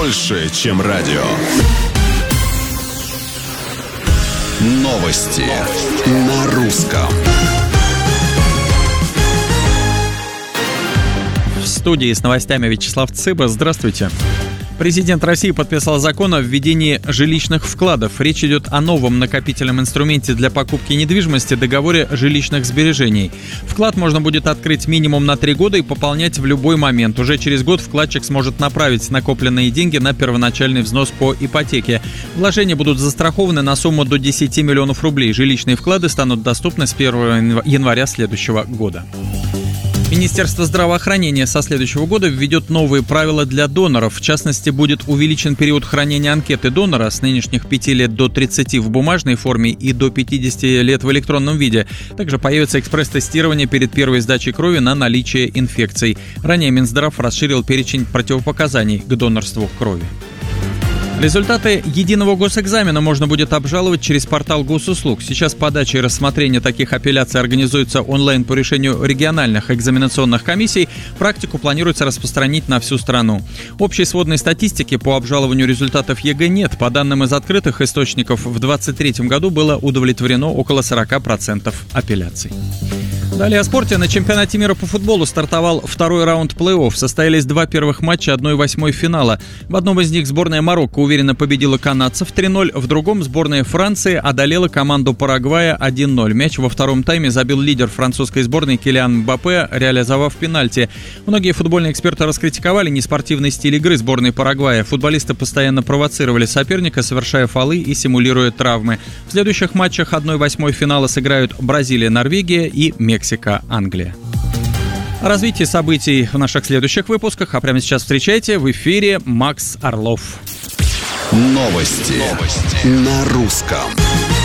больше, чем радио. Новости на русском. В студии с новостями Вячеслав Цыба. Здравствуйте. Президент России подписал закон о введении жилищных вкладов. Речь идет о новом накопительном инструменте для покупки недвижимости, договоре жилищных сбережений. Вклад можно будет открыть минимум на 3 года и пополнять в любой момент. Уже через год вкладчик сможет направить накопленные деньги на первоначальный взнос по ипотеке. Вложения будут застрахованы на сумму до 10 миллионов рублей. Жилищные вклады станут доступны с 1 января следующего года. Министерство здравоохранения со следующего года введет новые правила для доноров. В частности, будет увеличен период хранения анкеты донора с нынешних 5 лет до 30 в бумажной форме и до 50 лет в электронном виде. Также появится экспресс-тестирование перед первой сдачей крови на наличие инфекций. Ранее Минздрав расширил перечень противопоказаний к донорству крови. Результаты единого госэкзамена можно будет обжаловать через портал госуслуг. Сейчас подача и рассмотрение таких апелляций организуется онлайн по решению региональных экзаменационных комиссий. Практику планируется распространить на всю страну. Общей сводной статистики по обжалованию результатов ЕГЭ нет. По данным из открытых источников, в 2023 году было удовлетворено около 40% апелляций. Далее о спорте. На чемпионате мира по футболу стартовал второй раунд плей-офф. Состоялись 2 первых матча 1/8 финала. В одном из них сборная Марокко уверенно победила канадцев 3-0. В другом сборная Франции одолела команду Парагвая 1-0. Мяч во втором тайме забил лидер французской сборной Килиан Мбаппе, реализовав пенальти. Многие футбольные эксперты раскритиковали неспортивный стиль игры сборной Парагвая. Футболисты постоянно провоцировали соперника, совершая фолы и симулируя травмы. В следующих матчах 1/8 финала сыграют Бразилия, Норвегия и Мексика, Англия. О развитии событий в наших следующих выпусках. А прямо сейчас встречайте в эфире Макс Орлов. Новости на русском.